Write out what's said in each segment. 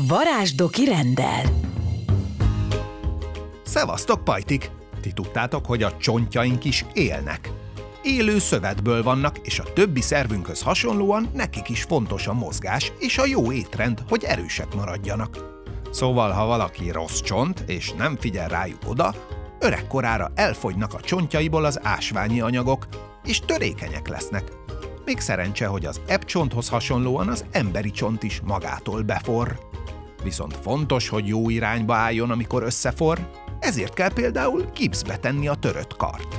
Varázsdoki rendel. Szevasztok, pajtik! Ti tudtátok, hogy a csontjaink is élnek. Élő szövetből vannak, és a többi szervünkhöz hasonlóan nekik is fontos a mozgás és a jó étrend, hogy erősek maradjanak. Szóval, ha valaki rossz csont, és nem figyel rájuk oda, öregkorára elfogynak a csontjaiból az ásványi anyagok, és törékenyek lesznek. Még szerencse, hogy az ebbcsonthoz hasonlóan az emberi csont is magától beforr. Viszont fontos, hogy jó irányba álljon, amikor összeforr, ezért kell például gipszbe tenni a törött kart.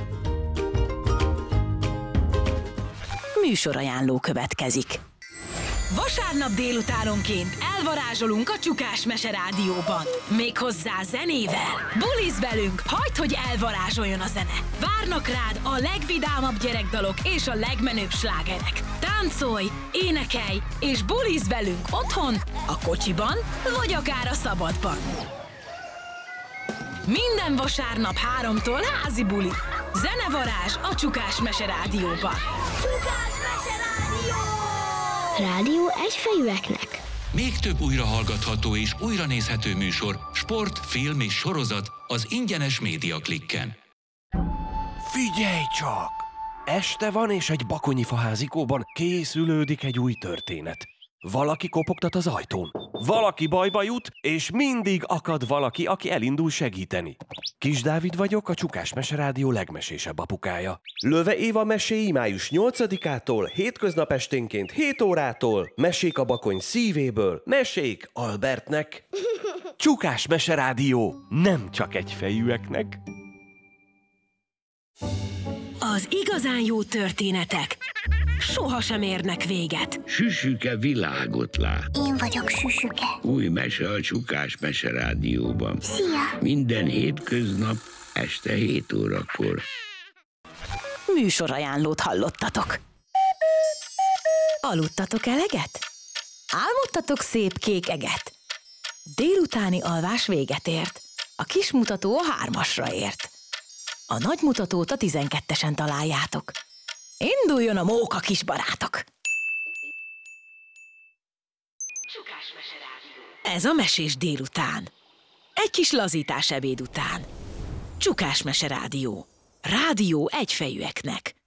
Műsorajánló következik. Vasárnap délutánonként elvarázsolunk a Csukás Mese Rádióban. Méghozzá zenével. Bulizz velünk, hagyd, hogy elvarázsoljon a zene. Várnak rád a legvidámabb gyerekdalok és a legmenőbb slágerek. Táncolj, énekelj és bulizz velünk otthon, a kocsiban vagy akár a szabadban. Minden vasárnap 3-tól házi buli. Zenevarázs a Csukás Mese Rádióban. Csukás Mese Rádió! Rádió egyfejűeknek. Még több újrahallgatható és újranézhető műsor, sport, film és sorozat az ingyenes Média Klikken. Figyelj csak! Este van, és egy bakonyi faházikóban készülődik egy új történet. Valaki kopogtat az ajtón, valaki bajba jut, és mindig akad valaki, aki elindul segíteni. Kis Dávid vagyok, a Csukás Mese Rádió legmesésebb apukája. Löve Éva meséi május 8-ától, hétköznap esténként 7 órától, mesék a bakony szívéből, mesék Albertnek. Csukás Mese Rádió, nem csak egyfejűeknek. Az igazán jó történetek sohasem érnek véget. Süsüke világot lát. Én vagyok Süsüke. Új mese a Csukás Mese Rádióban. Szia! Minden hétköznap este 7 órakor. Műsorajánlót hallottatok. Aludtatok eleget? Álmodtatok szép kék eget? Délutáni alvás véget ért. A kis mutató a 3-asra ért. A nagy mutatót a 12-esen találjátok. Induljon a móka, kis barátok! Ez a mesés délután. Egy kis lazítás ebéd után. Csukás Mese Rádió. Rádió egyfejűeknek.